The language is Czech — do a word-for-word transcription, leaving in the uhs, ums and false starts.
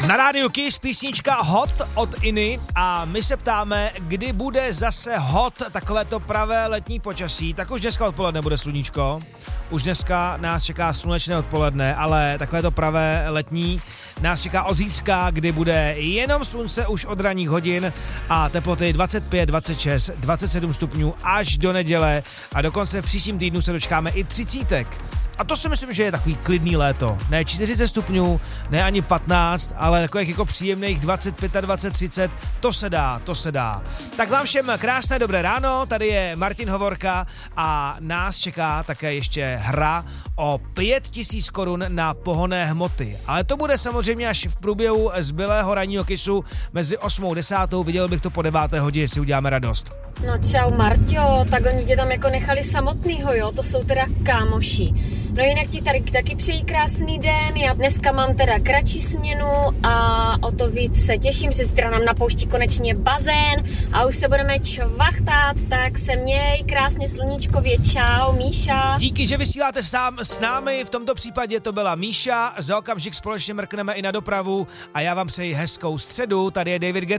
Na rádiu Kiss písnička Hot od Iny a my se ptáme, kdy bude zase hot takovéto pravé letní počasí. Tak už dneska odpoledne bude sluníčko, už dneska nás čeká slunečné odpoledne, ale takovéto pravé letní nás čeká od zítřka, kdy bude jenom slunce už od ranních hodin a teploty dvacet pět, dvacet šest, dvacet sedm stupňů až do neděle a dokonce v příštím týdnu se dočkáme i třicítek. A to si myslím, že je takový klidný léto. Ne čtyřicet stupňů, ne ani patnáct, ale takových jako příjemných dvacet pět, dvacet, třicet, to se dá, to se dá. Tak vám všem krásné dobré ráno, tady je Martin Hovorka a nás čeká také ještě hra o pět tisíc korun na pohonné hmoty. Ale to bude samozřejmě až v průběhu zbylého ranního Kissu mezi osmou a desátou, viděl bych to po deváté hodině, si uděláme radost. No čau Marťo, tak oni tě tam jako nechali samotnýho, jo, to jsou teda kámoši. No jinak ti tady taky přeji krásný den, já dneska mám teda kratší směnu a o to víc se těším, že zítra nám napouští konečně bazén a už se budeme čvachtat, tak se měj, krásně sluníčkově, čau Míša. Díky, že vysíláte sám s námi, v tomto případě to byla Míša, za okamžik společně mrkneme i na dopravu a já vám přeji hezkou středu, tady je David Guetta.